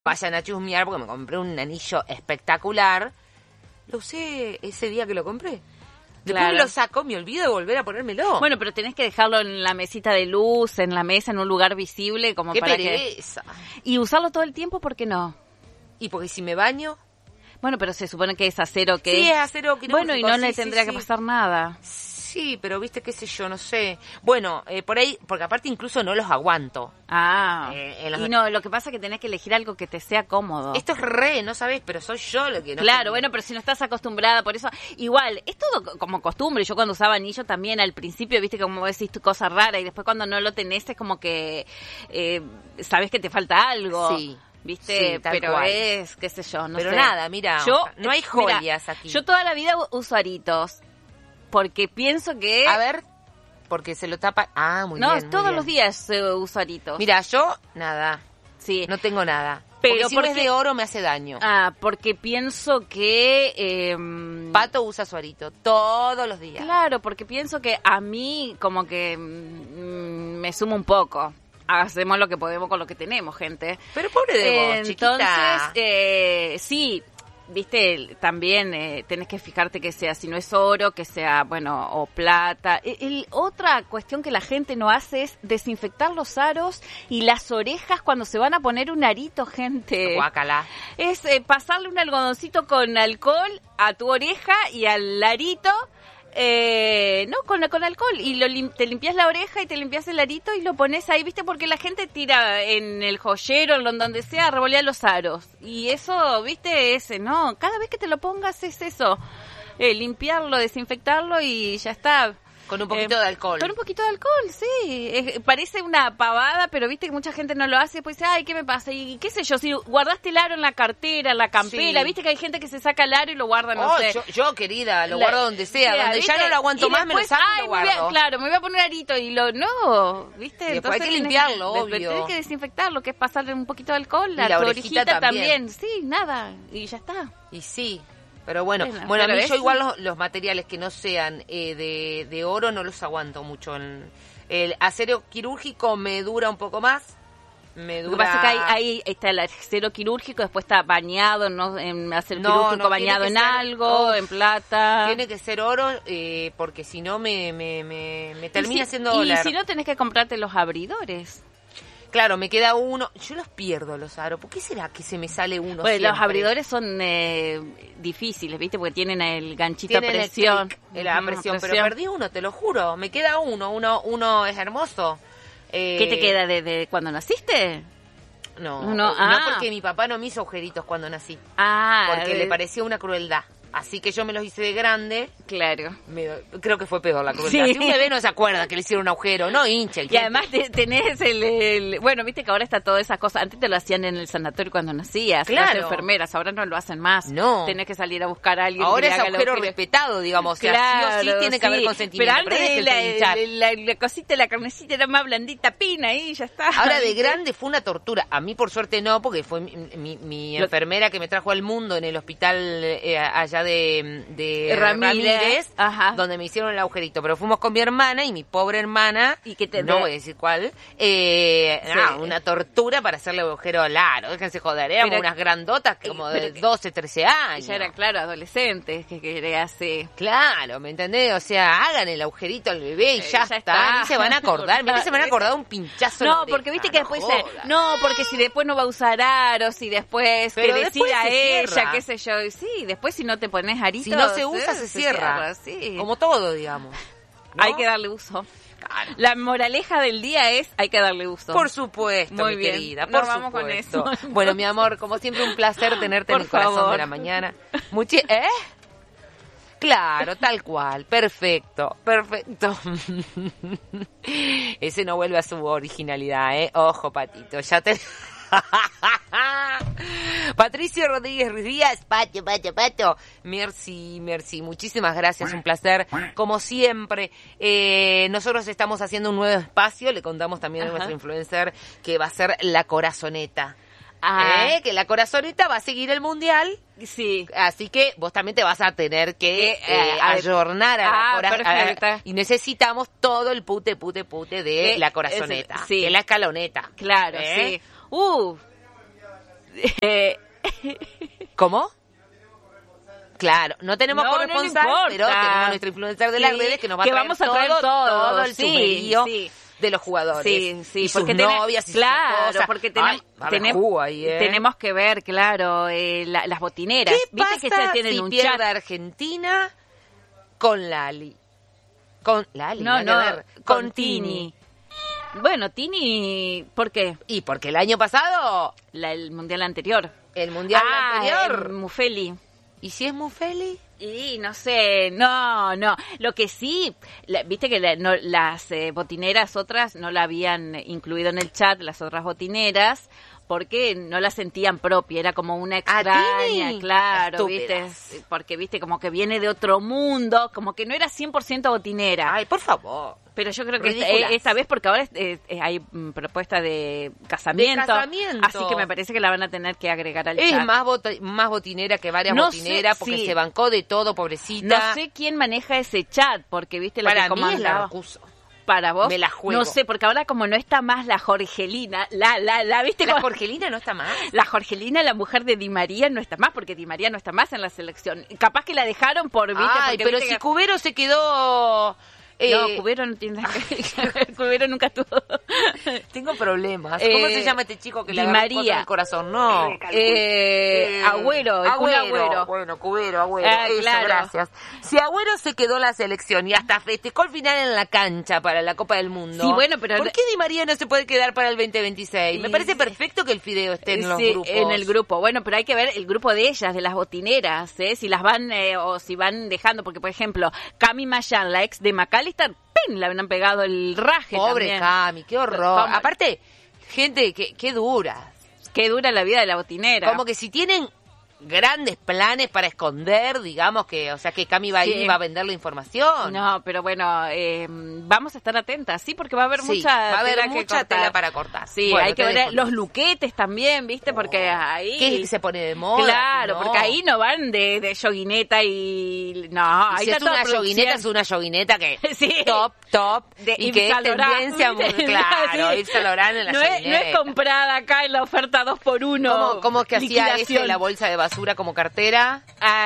vayan a chusmear porque me compré un anillo espectacular. Lo usé ese día que lo compré. Después me lo saco, me olvido de volver a ponérmelo. Bueno, pero tenés que dejarlo en la mesita de luz, en la mesa, en un lugar visible, como ¡Qué para pereza! Y usarlo todo el tiempo, ¿por qué no? ¿Y porque si me baño? Bueno, pero se supone que es acero que... Sí, es acero quirúrgico. Bueno, y no le tendría que pasar nada. Sí, pero viste, qué sé yo, no sé. Bueno, por ahí, porque aparte incluso no los aguanto. Y no, lo que pasa es que tenés que elegir algo que te sea cómodo. Esto es no sabés, pero soy yo lo que no. Claro, bueno, pero si no estás acostumbrada, por eso, igual, es todo como costumbre. Yo cuando usaba anillo también, al principio, viste, como decís tu cosa rara, y después cuando no lo tenés es como que sabés que te falta algo. Sí. ¿Viste? Sí, tal pero cual. es, qué sé yo, no sé. Pero nada, mira, no hay joyas aquí. Yo toda la vida uso aritos, porque pienso que... A ver, porque se lo tapa... Ah, muy bien, No, todos los días uso aritos. Mira, yo, nada. Sí. No tengo nada. Pero porque si no es de oro me hace daño. Porque pienso que... Pato usa su arito todos los días. Claro, porque pienso que a mí como que me sumo un poco. Hacemos lo que podemos con lo que tenemos, gente. Pero pobre de vos, chiquita. Entonces, sí, viste, también tenés que fijarte que sea, si no es oro, que sea, bueno, o plata. Otra cuestión que la gente no hace es desinfectar los aros y las orejas cuando se van a poner un arito, gente. Guácala. Es pasarle un algodoncito con alcohol a tu oreja y al arito. No, con alcohol, y te limpias la oreja y te limpias el arito y lo pones ahí, ¿viste? Porque la gente tira en el joyero, en donde sea, revolea los aros. Y eso, ¿viste? No, cada vez que te lo pongas es eso. Limpiarlo, desinfectarlo y ya está. Con un poquito de alcohol. Con un poquito de alcohol, sí. Parece una pavada, pero viste que mucha gente no lo hace. Pues dice, ay, ¿qué me pasa? Y qué sé yo, si guardaste el aro en la cartera, en la campera, sí. Viste que hay gente que se saca el aro y lo guarda, no sé. Yo, querida, lo guardo donde sea. Donde ¿viste? ya no lo aguanto más, después, me lo saco y lo guardo. Claro, me voy a poner arito y no, ¿viste? Y después Entonces hay que limpiarlo, obvio. Tienes que desinfectarlo, que es pasarle un poquito de alcohol a tu orejita orejita también. Sí, nada, y ya está. Y sí. Pero bueno, a mí yo igual los materiales que no sean de oro no los aguanto mucho. El acero quirúrgico me dura un poco más. Lo que pasa es que ahí está el acero quirúrgico, después está bañado, ¿no? En acero quirúrgico bañado en algo, en plata. Tiene que ser oro porque si no me termina siendo dólar. Y si no tenés que comprarte los abridores. Claro, me queda uno. Yo los pierdo los aros. ¿Por qué será que se me sale uno Pues siempre? los abridores son difíciles, ¿viste? Porque tienen el ganchito a presión. La presión, pero perdí uno, te lo juro. Me queda uno es hermoso. ¿Qué te queda de cuando naciste? No, porque mi papá no me hizo agujeritos cuando nací. Porque le parecía una crueldad. Así que yo me los hice de grande. Claro. Creo que fue peor la crueldad. Sí. Si un bebé no se acuerda que le hicieron un agujero, no hincha. Y además tenés bueno, viste que ahora está todas esas cosas. Antes te lo hacían en el sanatorio cuando nacías. Claro. Las enfermeras, ahora no lo hacen más. No. Tenés que salir a buscar a alguien. Ahora que es le haga agujero respetado, digamos. Claro, o sea, sí o sí tiene que haber consentimiento. Pero antes la cosita, la carnecita era más blandita, pina y ya está. Ahora de grande fue una tortura. A mí por suerte no, porque fue mi enfermera que me trajo al mundo en el hospital allá de Ramírez, donde me hicieron el agujerito, pero fuimos con mi hermana y mi pobre hermana, no voy a decir cuál, una tortura para hacerle agujero largo, déjense joder, éramos unas grandotas como de 12, 13 años. Ya era, claro, adolescentes, que quería hacer. Claro, ¿me entendés? O sea, hagan el agujerito al bebé y ya está, ni se van a acordar, mirá, se van a acordar un pinchazo. No, porque viste que después porque si después no va a usar aros, y después pero que decida ella, cierra. qué sé yo, sí, después si no te pones aritos, si no se usa, se cierra. Sí. Como todo, digamos. ¿No? Hay que darle uso. Claro. La moraleja del día es, hay que darle uso. Por supuesto, muy mi bien. querida. Nos vamos con eso. Bueno, mi amor, como siempre, un placer tenerte en el corazón de la mañana. Claro, tal cual. Perfecto. Ese no vuelve a su originalidad, ¿eh? Ojo, Patito. Ya te... Patricio Rodríguez Díaz, Pato. Merci. Muchísimas gracias, un placer. Como siempre, nosotros estamos haciendo un nuevo espacio. Le contamos también a nuestra influencer que va a ser La Corazoneta. Que La Corazoneta va a seguir el mundial. Sí. Así que vos también te vas a tener que ayornar a La Corazoneta. Y necesitamos todo el pute de La Corazoneta. Sí. Que es la escaloneta. Claro, sí. ¿Cómo? Claro, no tenemos corresponsal, no pero tenemos nuestro influencer de las redes que nos va a traer, vamos a traer todo el sumerío de los jugadores. Sí, y sus novias y claro, sus cosas. Porque tenemos que ver, claro, las botineras. ¿Qué ¿Viste pasa que se tienen si un pierde chat? Argentina con Lali? Con Lali, con Tini. Bueno, Tini, ¿por qué? Y porque el año pasado... El mundial anterior. El mundial anterior. Mufeli. ¿Y si es Mufeli? Y no sé, no. Lo que sí, viste que las botineras otras no la habían incluido en el chat, las otras botineras, porque no la sentían propia, era como una extraña, claro, Estúpidas. viste, porque viste como que viene de otro mundo, como que no era 100% botinera. Ay, por favor. Pero yo creo que esta vez, porque ahora hay propuesta de casamiento, así que me parece que la van a tener que agregar al chat. Es más botinera que varias botineras, porque se bancó de todo, pobrecita. No sé quién maneja ese chat, porque viste la Para que mí comandaba. es la acuso. Para vos, me la juego. No sé, porque ahora como no está más la Jorgelina, ¿viste? ¿La Jorgelina no está más? La Jorgelina, la mujer de Di María, no está más, porque Di María no está más en la selección. Capaz que la dejaron por, ¿viste? Ay, pero si Cubero se quedó... No, Cubero no tiene nada que ver. Cubero nunca estuvo. Tengo problemas. ¿Cómo se llama este chico que le agarró cosas al corazón? No. Agüero. Bueno, Cubero, Agüero. Eso, claro. Gracias. Si Agüero se quedó en la selección y hasta festejó el final en la cancha para la Copa del Mundo. Sí, bueno, pero... ¿Por qué Di María no se puede quedar para el 2026? Me parece perfecto que el Fideo esté en los grupos. En el grupo. Bueno, pero hay que ver el grupo de ellas, de las botineras, si las van o si van dejando. Porque, por ejemplo, Cami Mayan, la ex de Macalister, le habían pegado el raje. Pobre también. Cami, qué horror. Aparte, gente, qué dura. Qué dura la vida de la botinera. Como que si tienen grandes planes para esconder, digamos que, o sea, que Cami va a ir y va a vender la información. No, pero bueno, vamos a estar atentas, sí, porque va a haber mucha tela para cortar. Sí, bueno, hay que ver los luquetes también, ¿viste? Porque ahí... ¿Qué se pone de moda? Claro, porque ahí no van de yoguineta y... No, ahí si está es una yoguineta, es una yoguineta que... sí. Top. Y que es tendencia muy claro. Yves Saint Laurent en la yoguineta. No es comprada acá en la oferta 2x1. ¿Cómo que hacía la bolsa de basura como cartera?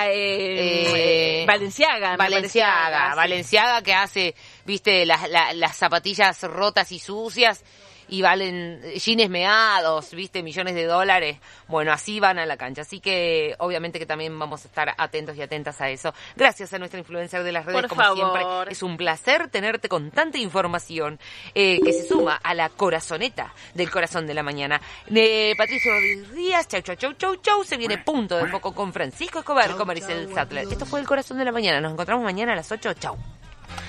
Balenciaga que hace, viste, las zapatillas rotas y sucias y valen jeans meados, viste, millones de dólares. Bueno, así van a la cancha. Así que obviamente que también vamos a estar atentos y atentas a eso. Gracias a nuestra influencer de las redes, siempre. Es un placer tenerte con tanta información que se suma a la corazoneta del corazón de la mañana. Patricio Díaz, chau. Se viene Punto de Foco con Francisco Escobar, con Maricel Sattler. Esto fue El Corazón de la Mañana. Nos encontramos mañana a las 8. Chau.